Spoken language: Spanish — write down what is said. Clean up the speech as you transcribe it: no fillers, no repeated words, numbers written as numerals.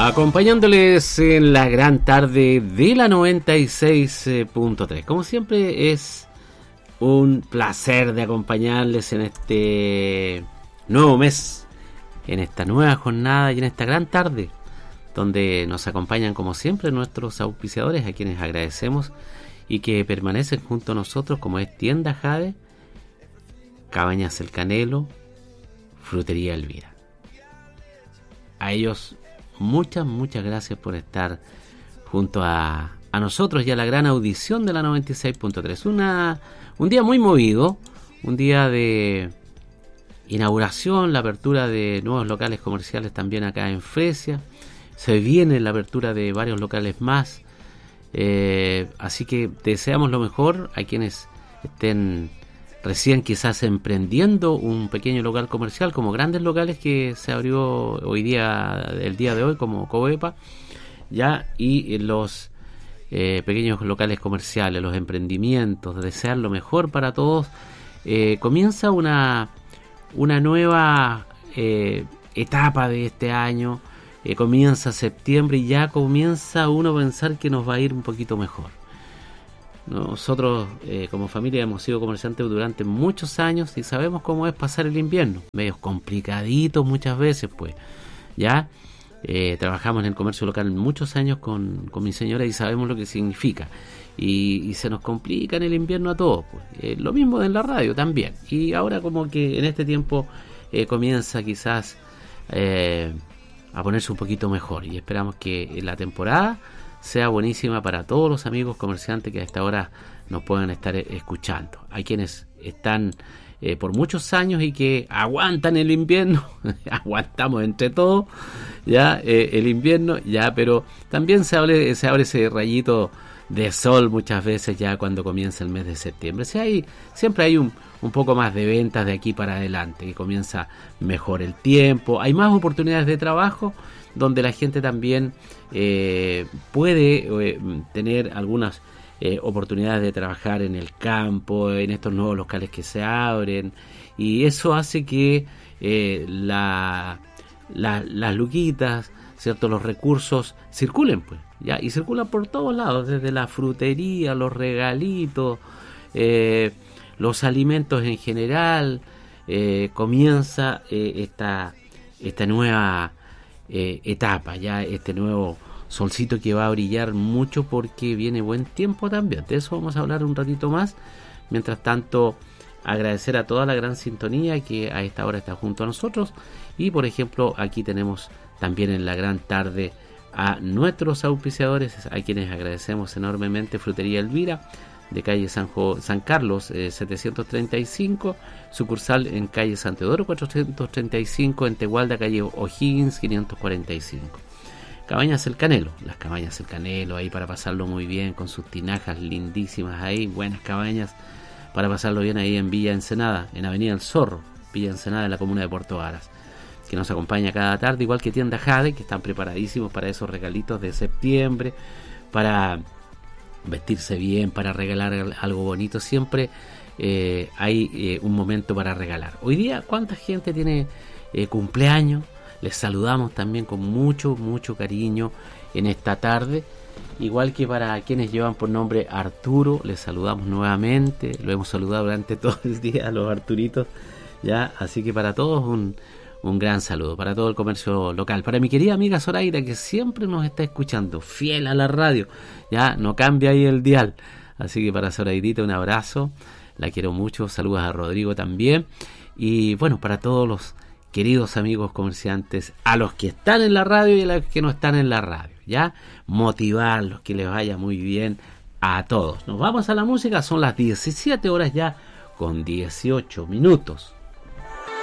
Acompañándoles en la gran tarde de la 96.3. Como siempre es un placer de acompañarles en este nuevo mes, en esta nueva jornada y en esta gran tarde, donde nos acompañan como siempre nuestros auspiciadores, a quienes agradecemos y que permanecen junto a nosotros, como es Tienda Jade, Cabañas El Canelo, Frutería Elvira. A ellos muchas gracias por estar junto a nosotros y a la gran audición de la 96.3. Un día muy movido, un día de inauguración, la apertura de nuevos locales comerciales también acá en Fresia. Se viene la apertura de varios locales más, así que deseamos lo mejor a quienes estén recién quizás emprendiendo un pequeño local comercial, como grandes locales que se abrió el día de hoy, como Covepa, ya, y los pequeños locales comerciales, los emprendimientos, desear lo mejor para todos. Comienza una nueva etapa de este año, comienza septiembre y ya comienza uno a pensar que nos va a ir un poquito mejor. Nosotros como familia hemos sido comerciantes durante muchos años y sabemos cómo es pasar el invierno, medios complicaditos muchas veces, pues ya trabajamos en el comercio local muchos años con mi señora y sabemos lo que significa, y se nos complica en el invierno a todos, pues. Lo mismo en la radio también, y ahora como que en este tiempo comienza quizás a ponerse un poquito mejor, y esperamos que la temporada sea buenísima para todos los amigos comerciantes que a esta hora nos puedan estar escuchando. Hay quienes están por muchos años y que aguantan el invierno, aguantamos entre todos ya el invierno, ya, pero también se abre ese rayito de sol muchas veces ya cuando comienza el mes de septiembre. Siempre hay un poco más de ventas de aquí para adelante, que comienza mejor el tiempo, hay más oportunidades de trabajo, donde la gente también puede tener algunas oportunidades de trabajar en el campo, en estos nuevos locales que se abren, y eso hace que las luquitas, ¿cierto?, los recursos circulen, pues, ya, y circulan por todos lados, desde la frutería, los regalitos, los alimentos en general. Comienza esta nueva etapa, ya este nuevo solcito que va a brillar mucho porque viene buen tiempo también. De eso vamos a hablar un ratito más. Mientras tanto, agradecer a toda la gran sintonía que a esta hora está junto a nosotros, y por ejemplo aquí tenemos también en la gran tarde a nuestros auspiciadores, a quienes agradecemos enormemente. Frutería Elvira, de calle San Carlos 735, sucursal en calle San Teodoro 435, en Tegualda calle O'Higgins 545. Cabañas El Canelo, las Cabañas El Canelo, ahí para pasarlo muy bien, con sus tinajas lindísimas ahí, buenas cabañas para pasarlo bien ahí en Villa Ensenada, en Avenida El Zorro, Villa Ensenada, en la comuna de Puerto Varas, que nos acompaña cada tarde, igual que Tienda Jade, que están preparadísimos para esos regalitos de septiembre, para vestirse bien, para regalar algo bonito. Siempre hay un momento para regalar. Hoy día, ¿cuánta gente tiene cumpleaños? Les saludamos también con mucho cariño en esta tarde. Igual que para quienes llevan por nombre Arturo, les saludamos nuevamente. Lo hemos saludado durante todo el día a los Arturitos, ¿ya? Así que para todos un gran saludo, para todo el comercio local. Para mi querida amiga Zoraida, que siempre nos está escuchando, fiel a la radio, ya no cambia ahí el dial. Así que para Zoraidita un abrazo, la quiero mucho. Saludos a Rodrigo también. Y bueno, para todos los queridos amigos comerciantes, a los que están en la radio y a los que no están en la radio, ya, motivarlos, que les vaya muy bien a todos. Nos vamos a la música, son las 17 horas ya con 18 minutos.